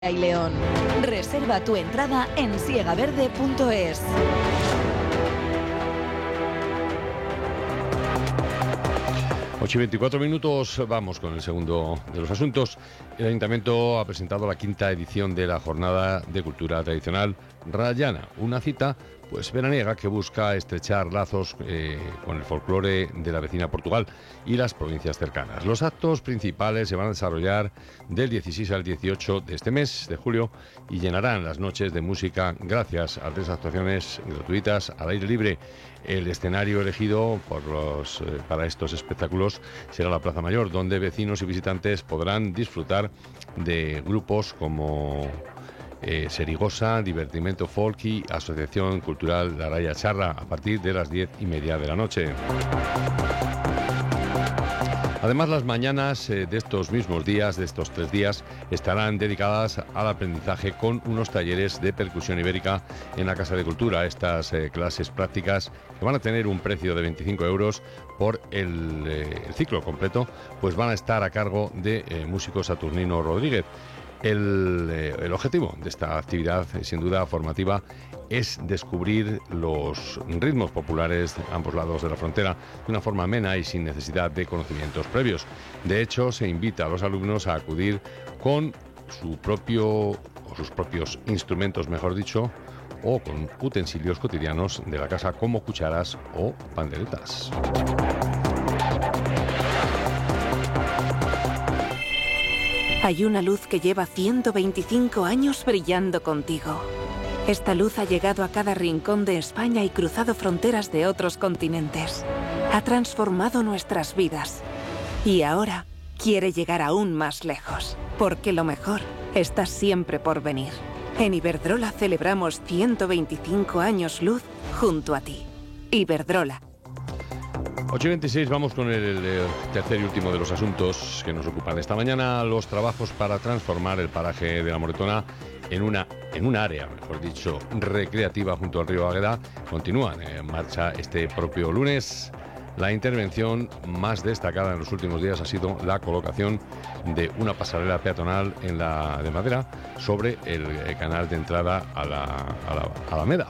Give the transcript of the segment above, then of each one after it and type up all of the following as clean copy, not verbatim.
y León. Reserva tu entrada en siegaverde.es. Ocho y 24 minutos, vamos con el segundo de los asuntos. El Ayuntamiento ha presentado la quinta edición de la Jornada de Cultura Tradicional Rayana, una cita pues veraniega que busca estrechar lazos con el folclore de la vecina Portugal y las provincias cercanas. Los actos principales se van a desarrollar del 16 al 18 de este mes de julio y llenarán las noches de música gracias a 3 actuaciones gratuitas al aire libre. El escenario elegido para estos espectáculos será la Plaza Mayor, donde vecinos y visitantes podrán disfrutar de grupos como Serigosa, Divertimento Folk y Asociación Cultural La Raya Charra a partir de las 10:30 de la noche. Además, las mañanas de estos mismos días, de estos 3 días, estarán dedicadas al aprendizaje con unos talleres de percusión ibérica en la Casa de Cultura. Estas clases prácticas, que van a tener un precio de 25 euros por el ciclo completo, pues van a estar a cargo de músico Saturnino Rodríguez. El objetivo de esta actividad, sin duda formativa, es descubrir los ritmos populares de ambos lados de la frontera de una forma amena y sin necesidad de conocimientos previos. De hecho, se invita a los alumnos a acudir con sus propios instrumentos, mejor dicho, o con utensilios cotidianos de la casa como cucharas o panderetas. Hay una luz que lleva 125 años brillando contigo. Esta luz ha llegado a cada rincón de España y cruzado fronteras de otros continentes. Ha transformado nuestras vidas. Y ahora quiere llegar aún más lejos, porque lo mejor está siempre por venir. En Iberdrola celebramos 125 años luz junto a ti. Iberdrola. 8:26, vamos con el tercer y último de los asuntos que nos ocupan esta mañana. Los trabajos para transformar el paraje de la Moretona en un área, mejor dicho, recreativa junto al río Águeda continúan en marcha este propio lunes. La intervención más destacada en los últimos días ha sido la colocación de una pasarela peatonal de madera sobre el canal de entrada a la Alameda.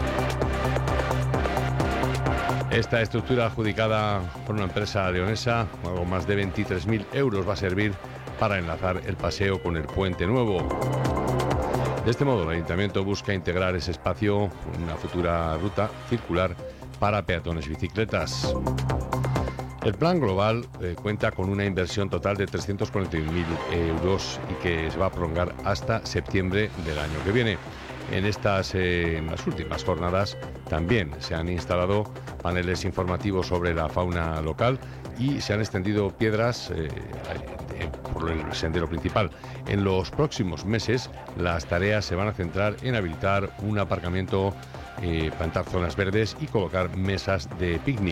Esta estructura adjudicada por una empresa leonesa, algo más de 23.000 euros, va a servir para enlazar el paseo con el puente nuevo. De este modo, el Ayuntamiento busca integrar ese espacio en una futura ruta circular para peatones y bicicletas. El plan global cuenta con una inversión total de 341.000 euros y que se va a prolongar hasta septiembre del año que viene. En las últimas jornadas también se han instalado paneles informativos sobre la fauna local y se han extendido piedras por el sendero principal. En los próximos meses las tareas se van a centrar en habilitar un aparcamiento, plantar zonas verdes y colocar mesas de picnic.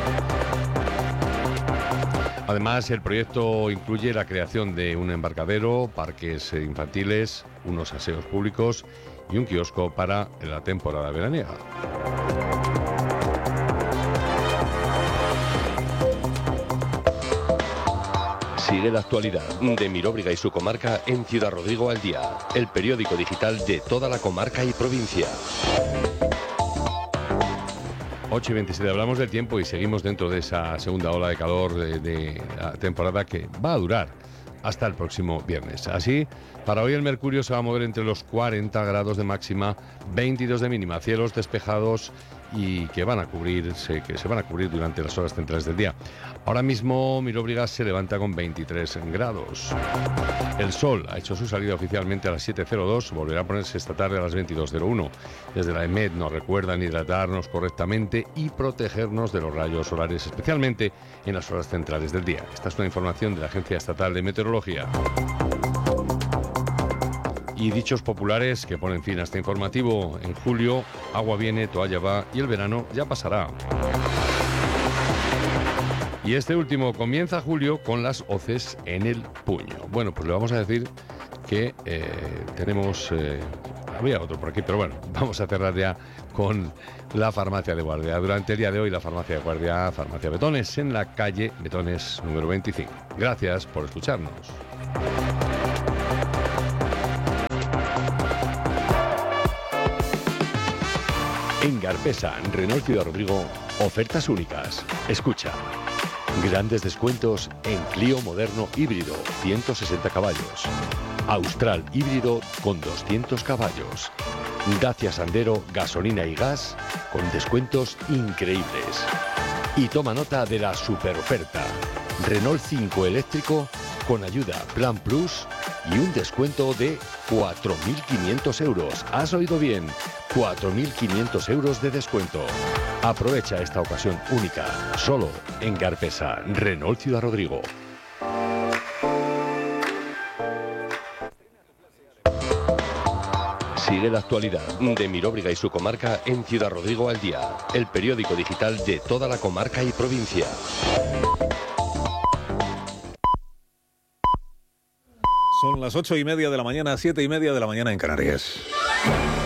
Además, el proyecto incluye la creación de un embarcadero, parques infantiles, unos aseos públicos y un kiosco para la temporada veraniega. Sigue la actualidad de Miróbriga y su comarca en Ciudad Rodrigo al Día, el periódico digital de toda la comarca y provincia. 8:27, hablamos del tiempo y seguimos dentro de esa segunda ola de calor de la temporada que va a durar hasta el próximo viernes. Así, para hoy el mercurio se va a mover entre los 40 grados de máxima, 22 de mínima, cielos despejados y que se van a cubrir durante las horas centrales del día. Ahora mismo Miróbriga se levanta con 23 grados. El sol ha hecho su salida oficialmente a las 7:02, volverá a ponerse esta tarde a las 22:01. Desde la EMET nos recuerdan hidratarnos correctamente y protegernos de los rayos solares, especialmente en las horas centrales del día. Esta es una información de la Agencia Estatal de Meteorología. Y dichos populares que ponen fin a este informativo: en julio, agua viene, toalla va y el verano ya pasará. Y este último comienza julio con las hoces en el puño. Bueno, pues le vamos a decir que tenemos... había otro por aquí, pero bueno, vamos a cerrar ya con la farmacia de Guardia. Durante el día de hoy, la farmacia de Guardia, Farmacia Betones, en la calle Betones número 25. Gracias por escucharnos. En Garpesa, Renault Ciudad Rodrigo, ofertas únicas. Escucha. Grandes descuentos en Clio moderno híbrido, 160 caballos. Austral híbrido con 200 caballos. Dacia Sandero, gasolina y gas, con descuentos increíbles. Y toma nota de la superoferta. Renault 5 eléctrico con ayuda Plan Plus y un descuento de 4.500 euros. ¿Has oído bien? 4.500 euros de descuento. Aprovecha esta ocasión única, solo en Garpesa, Renault Ciudad Rodrigo. Sigue la actualidad de Miróbriga y su comarca en Ciudad Rodrigo al día, el periódico digital de toda la comarca y provincia. Son las 8:30 de la mañana, 7:30 de la mañana en Canarias.